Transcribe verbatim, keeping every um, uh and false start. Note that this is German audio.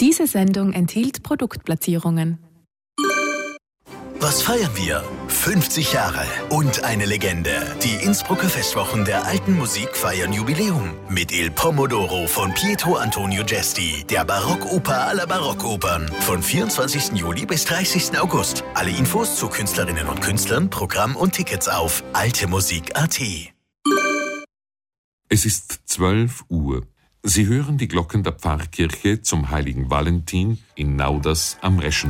Diese Sendung enthielt Produktplatzierungen. Was feiern wir? fünfzig Jahre und eine Legende. Die Innsbrucker Festwochen der alten Musik feiern Jubiläum mit Il Pomodoro von Pietro Antonio Gesti, der Barockoper aller Barockopern. Von vierundzwanzigsten Juli bis dreißigsten August. Alle Infos zu Künstlerinnen und Künstlern, Programm und Tickets auf altemusik punkt at. Es ist zwölf Uhr. Sie hören die Glocken der Pfarrkirche zum heiligen Valentin in Nauders am Reschen.